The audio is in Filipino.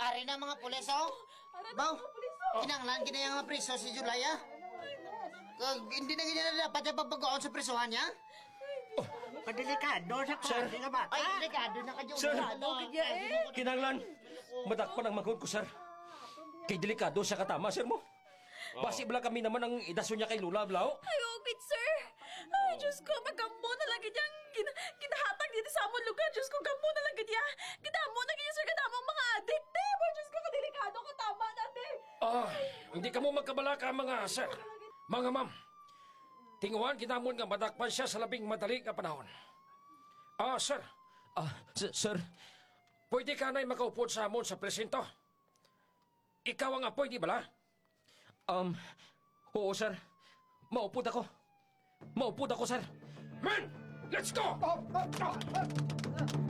Ari na mga pulis, oh. Baw, kinanglan kinaya nga preso si Julaya. Kag hindi na ganyan dapat yung pagpagaon sa presohan niya. Kadelikado sa klase nga bata. Ay, delikado na kayo. Sir. Ano, Kinanglan, madakpan ang magod ko, sir. Kay delikado siya katama, sir mo. Basi bala kami naman ang idaso niya kay Lula, Blau. Ay, okay, sir. Ay, Diyos ko, magkampo na lang ganyang kinahatag dito sa among lugar. Diyos ko, kampo na lang ganyan. Kadamo na ganyan, sir, kadamo ang mga adik. Diba, Diyos ko, kadelikado ka tama natin. Hindi ka mo magkabalaka, mga sir. Mga ma'am, tinguhan kinamon nga madakpan siya sa labing madali nga panahon. Sir. Sir. Pwede ka na'y makaupod sa amon sa presinto. Ikaw ang apoy, di bala? Oo, sir. Maupod ako, sir. Men! Let's go!